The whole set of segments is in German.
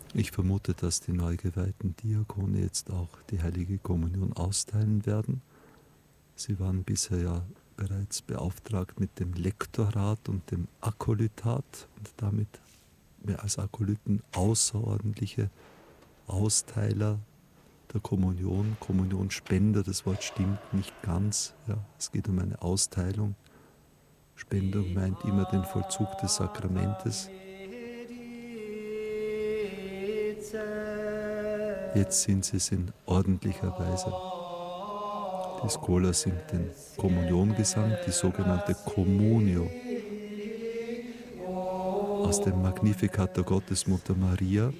Ich vermute, dass die neu geweihten Diakone jetzt auch die Heilige Kommunion austeilen werden. Sie waren bisher ja bereits beauftragt mit dem Lektorat und dem Akolytat und damit mehr als Akolyten außerordentliche Austeiler der Kommunion, Kommunionspender. Das Wort stimmt nicht ganz. Ja, es geht um eine Austeilung. Spendung meint immer den Vollzug des Sakramentes. Jetzt sind sie es in ordentlicher Weise. Die Schola singt den Kommuniongesang, die sogenannte Communio. Aus dem Magnificat der Gottesmutter Maria.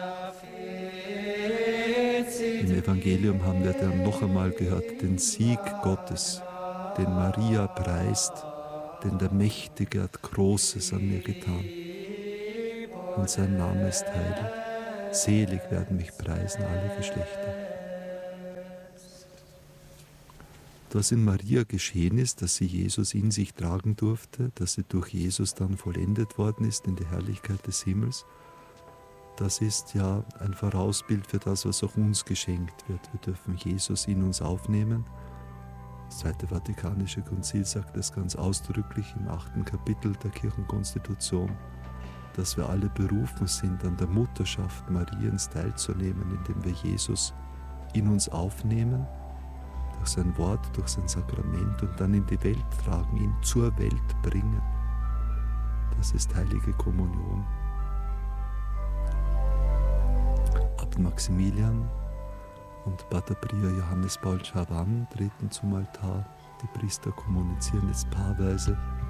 Im Evangelium haben wir dann noch einmal gehört, den Sieg Gottes, den Maria preist, denn der Mächtige hat Großes an mir getan. Und sein Name ist heilig. Selig werden mich preisen alle Geschlechter. Was in Maria geschehen ist, dass sie Jesus in sich tragen durfte, dass sie durch Jesus dann vollendet worden ist in die Herrlichkeit des Himmels, das ist ja ein Vorausbild für das, was auch uns geschenkt wird. Wir dürfen Jesus in uns aufnehmen. Das Zweite Vatikanische Konzil sagt das ganz ausdrücklich im 8. Kapitel der Kirchenkonstitution, dass wir alle berufen sind, an der Mutterschaft Mariens teilzunehmen, indem wir Jesus in uns aufnehmen, durch sein Wort, durch sein Sakrament und dann in die Welt tragen, ihn zur Welt bringen. Das ist heilige Kommunion. Abt Maximilian und Pater Prior Johannes Paul Schawan treten zum Altar. Die Priester kommunizieren jetzt paarweise